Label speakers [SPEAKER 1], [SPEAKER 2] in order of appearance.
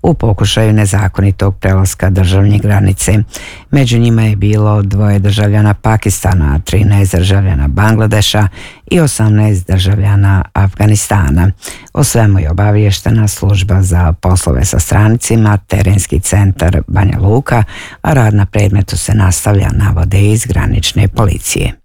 [SPEAKER 1] u pokušaju nezakonitog prelaska državne granice. Među njima je bilo 2 državljana Pakistana, 13 državljana Bangladeša i 18 državljana Afganistana. O svemu je obaviještena služba za poslove sa strancima, terenski centar Banja Luka, a rad na predmetu se nastavlja, navode iz granične policije.